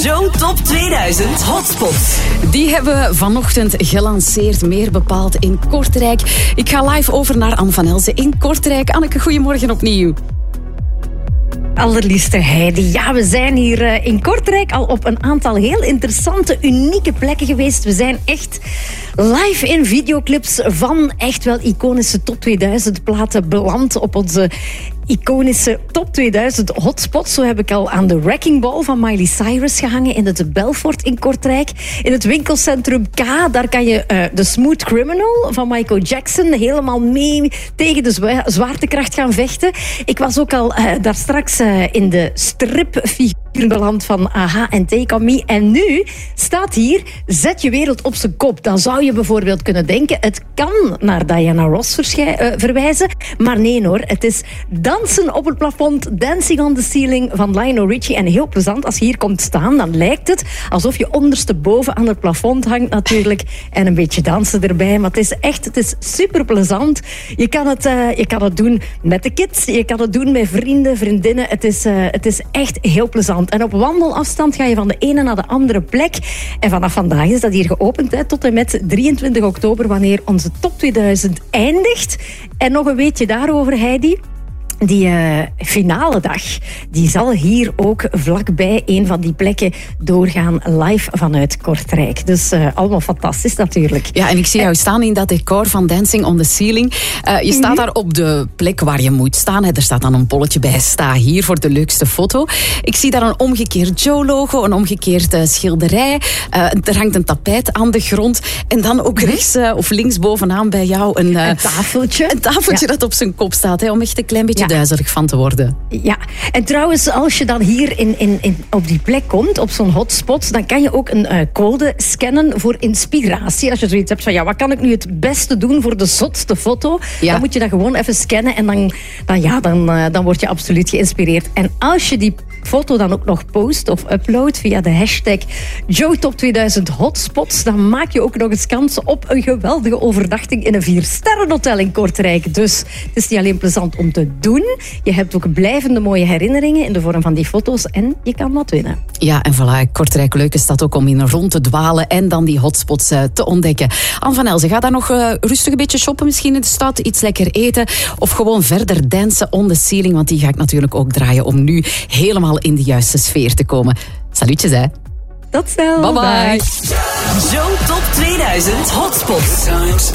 Zo Top 2000 Hotspots. Die hebben we vanochtend gelanceerd, meer bepaald in Kortrijk. Ik ga live over naar Anne van Elzen in Kortrijk. Anneke, goedemorgen opnieuw. Allerliefste Heidi. Ja, we zijn hier in Kortrijk al op een aantal heel interessante, unieke plekken geweest. We zijn echt live in videoclips van echt wel iconische top 2000 platen beland op onze iconische top 2000 hotspots. Zo heb ik al aan de Wrecking Ball van Miley Cyrus gehangen in het Belfort in Kortrijk. In het winkelcentrum K, daar kan je de Smooth Criminal van Michael Jackson helemaal mee tegen de zwaartekracht gaan vechten. Ik was ook al daar straks in de stripfiguur beland van Aha en Take On Me. En nu staat hier, zet je wereld op zijn kop. Dan zou je bijvoorbeeld kunnen denken, het kan naar Diana Ross verwijzen. Maar nee hoor, het is dansen op het plafond, Dancing on the Ceiling van Lionel Richie. En heel plezant, als je hier komt staan, dan lijkt het alsof je ondersteboven aan het plafond hangt natuurlijk. En een beetje dansen erbij. Maar het is super plezant. Je kan het doen met de kids, je kan het doen met vrienden, vriendinnen. Het is echt heel plezant. En op wandelafstand ga je van de ene naar de andere plek. En vanaf vandaag is dat hier geopend, tot en met 23 oktober, wanneer onze top 2000 eindigt. En nog een weetje daarover, Heidi. Die finale dag, die zal hier ook vlakbij een van die plekken doorgaan, live vanuit Kortrijk. Dus allemaal fantastisch natuurlijk. Ja, en ik zie jou staan in dat decor van Dancing on the Ceiling. Je staat daar op de plek waar je moet staan. Er staat dan een polletje bij, sta hier voor de leukste foto. Ik zie daar een omgekeerd Joe-logo, een omgekeerd schilderij. Er hangt een tapijt aan de grond. En dan ook rechts of links bovenaan bij jou een tafeltje. Een tafeltje dat op zijn kop staat, om echt een klein beetje duizelig van te worden. Ja, en trouwens, als je dan hier op die plek komt, op zo'n hotspot, dan kan je ook een code scannen voor inspiratie. Als je zoiets hebt van, wat kan ik nu het beste doen voor de zotste foto? Ja. Dan moet je dat gewoon even scannen en dan word je absoluut geïnspireerd. En als je die foto dan ook nog post of upload via de hashtag JoeTop2000 Hotspots, dan maak je ook nog eens kans op een geweldige overnachting in een 4-sterrenhotel in Kortrijk. Dus het is niet alleen plezant om te doen, je hebt ook blijvende mooie herinneringen in de vorm van die foto's en je kan wat winnen. Ja, en voilà, Kortrijk, leuke stad ook om in rond te dwalen en dan die hotspots te ontdekken. Anne van Elzen, ga daar nog rustig een beetje shoppen misschien in de stad, iets lekker eten of gewoon verder dansen on the ceiling, want die ga ik natuurlijk ook draaien om nu helemaal in de juiste sfeer te komen. Salutjes, hè. Tot snel. Bye bye. Zo Top 2000 Hotspots.